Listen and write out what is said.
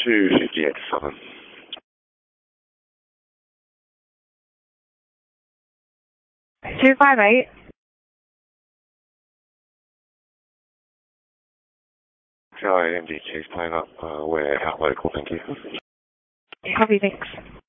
258.7. Two five eight. Charlie MD, Chase playing up. We're out local, thank you. Copy, thanks.